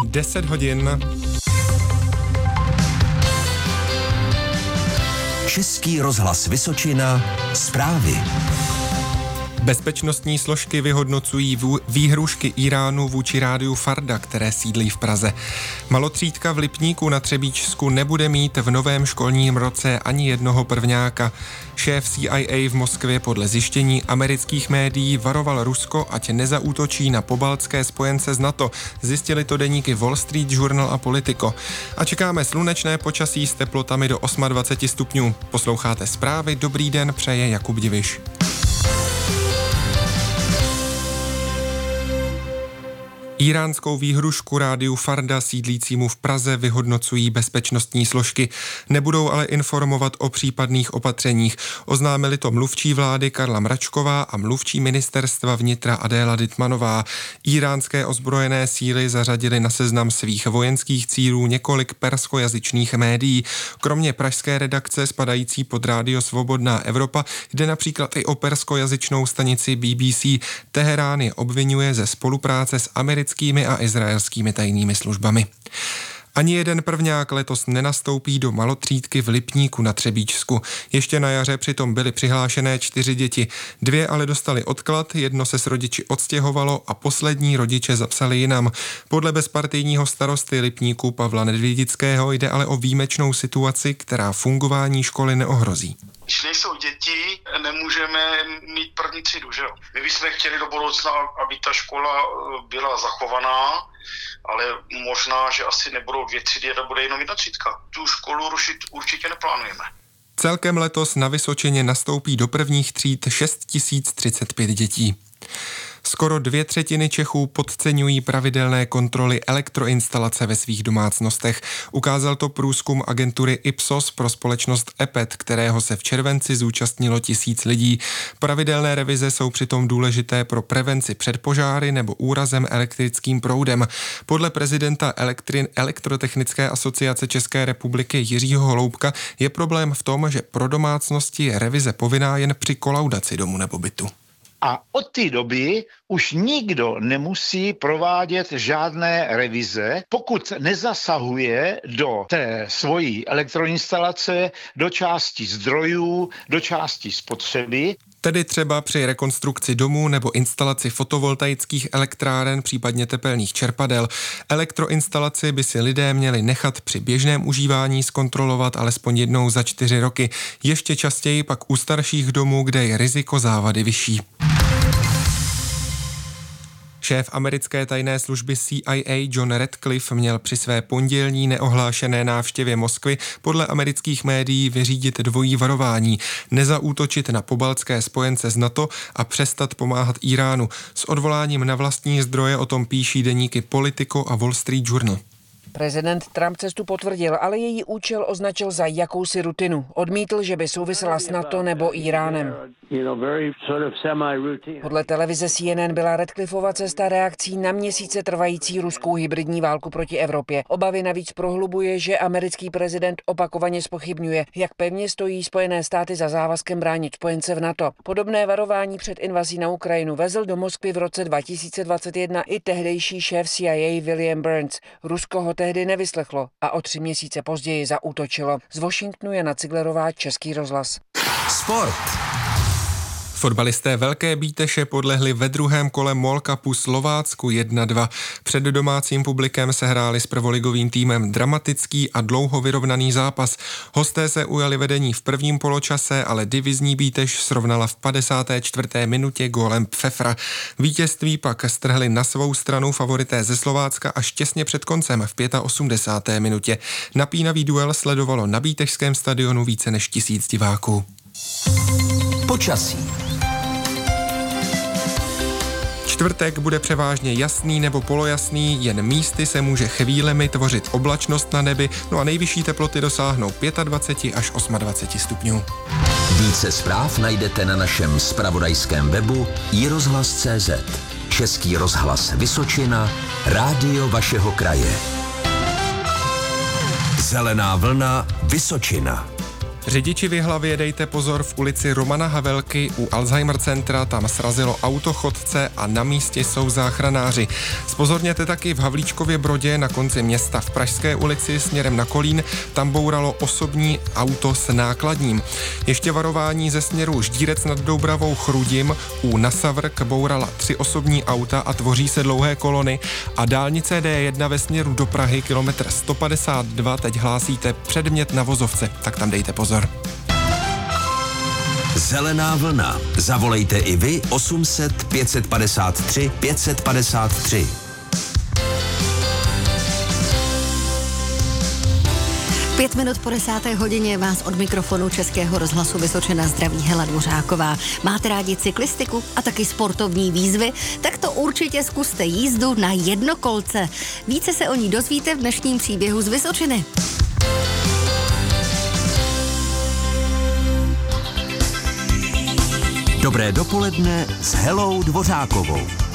10 hodin. Český rozhlas Vysočina, zprávy. Bezpečnostní složky vyhodnocují výhrůžky Íránu vůči rádiu Farda, které sídlí v Praze. Malotřídka v Lipníku na Třebíčsku nebude mít v novém školním roce ani jednoho prvňáka. Šéf CIA v Moskvě podle zjištění amerických médií varoval Rusko, ať nezaútočí na pobaltské spojence z NATO. Zjistili to deníky Wall Street Journal a Politico. A čekáme slunečné počasí s teplotami do 28 stupňů. Posloucháte zprávy, dobrý den, přeje Jakub Diviš. Íránskou výhrušku rádiu Farda sídlícímu v Praze vyhodnocují bezpečnostní složky. Nebudou ale informovat o případných opatřeních. Oznámili to mluvčí vlády Karla Mračková a mluvčí ministerstva vnitra Adéla Dytmanová. Íránské ozbrojené síly zařadily na seznam svých vojenských cílů několik perskojazyčných médií. Kromě pražské redakce spadající pod Rádio Svobodná Evropa jde například i o perskojazyčnou stanici BBC. Teherán je obvinuje ze spolupráce s americkými a izraelskými tajnými službami. Ani jeden prvňák letos nenastoupí do malotřídky v Lipníku na Třebíčsku. Ještě na jaře přitom byly přihlášené 4 děti. 2 ale dostali odklad, jedno se s rodiči odstěhovalo a poslední rodiče zapsali jinam. Podle bezpartijního starosty Lipníku Pavla Nedvědického jde ale o výjimečnou situaci, která fungování školy neohrozí. Když nejsou děti, nemůžeme mít první třídu, že jo? My bychom chtěli do budoucna, aby ta škola byla zachovaná, ale možná, že asi nebudou 2 třídy, to bude jenom 1 třídka. Tu školu rušit určitě neplánujeme. Celkem letos na Vysočině nastoupí do prvních tříd 6035 dětí. Skoro 2/3 Čechů podceňují pravidelné kontroly elektroinstalace ve svých domácnostech. Ukázal to průzkum agentury Ipsos pro společnost EPET, kterého se v červenci zúčastnilo 1000 lidí. Pravidelné revize jsou přitom důležité pro prevenci před požáry nebo úrazem elektrickým proudem. Podle prezidenta Elektrotechnické asociace České republiky Jiřího Holoubka je problém v tom, že pro domácnosti je revize povinná jen při kolaudaci domu nebo bytu. A od té doby už nikdo nemusí provádět žádné revize, pokud nezasahuje do té svojí elektroinstalace, do části zdrojů, do části spotřeby. Tedy třeba při rekonstrukci domů nebo instalaci fotovoltaických elektráren, případně tepelných čerpadel. Elektroinstalaci by si lidé měli nechat při běžném užívání zkontrolovat alespoň jednou za 4 roky. Ještě častěji pak u starších domů, kde je riziko závady vyšší. Šéf americké tajné služby CIA John Ratcliffe měl při své pondělní neohlášené návštěvě Moskvy podle amerických médií vyřídit dvojí varování: nezaútočit na pobaltské spojence z NATO a přestat pomáhat Íránu. S odvoláním na vlastní zdroje o tom píší deníky Politico a Wall Street Journal. Prezident Trump cestu potvrdil, ale její účel označil za jakousi rutinu. Odmítl, že by souvisela s NATO nebo Íránem. Podle televize CNN byla Ratcliffeova cesta reakcí na měsíce trvající ruskou hybridní válku proti Evropě. Obavy navíc prohlubuje, že americký prezident opakovaně zpochybňuje, jak pevně stojí Spojené státy za závazkem bránit spojence v NATO. Podobné varování před invazí na Ukrajinu vezl do Moskvy v roce 2021 i tehdejší šéf CIA William Burns. Rusko ho tehdy nevyslechlo a o 3 měsíce později zaútočilo. Z Washingtonu Jana Ciglerová, Český rozhlas. Sport. Fotbalisté Velké Bíteše podlehli ve druhém kole MOL Cupu Slovácku 1-2. Před domácím publikem se hráli s prvoligovým týmem dramatický a dlouho vyrovnaný zápas. Hosté se ujali vedení v prvním poločase, ale divizní Bíteš srovnala v 54. minutě gólem Pfeffra. Vítězství pak strhli na svou stranu favorité ze Slovácka až těsně před koncem v 85. minutě. Napínavý duel sledovalo na bítešském stadionu více než 1000 diváků. Počasí. Čtvrtek bude převážně jasný nebo polojasný, jen místy se může chvílemi tvořit oblačnost na nebi, no a nejvyšší teploty dosáhnou 25 až 28 stupňů. Více zpráv najdete na našem zpravodajském webu iRozhlas.cz. Český rozhlas Vysočina, rádio vašeho kraje. Zelená vlna Vysočina. Řidiči v Jihlavě, dejte pozor, v ulici Romana Havelky u Alzheimer centra, tam srazilo auto chodce a na místě jsou záchranáři. Zpozorněte taky v Havlíčkově Brodě na konci města v Pražské ulici směrem na Kolín, tam bouralo osobní auto s nákladním. Ještě varování ze směru Ždírec nad Doubravou Chrudim, u Nasavrk bourala 3 osobní auta a tvoří se dlouhé kolony a dálnice D1 ve směru do Prahy kilometr 152 teď hlásíte předmět na vozovce, tak tam dejte pozor. Zelená vlna. Zavolejte i vy 800 553 553. 5 minut po 10. hodině vás od mikrofonu Českého rozhlasu Vysočina zdraví Hela Dvořáková. Máte rádi cyklistiku a taky sportovní výzvy? Tak to určitě zkuste jízdu na jednokolce. Více se o ní dozvíte v dnešním příběhu z Vysočiny. Dobré dopoledne s Helou Dvořákovou.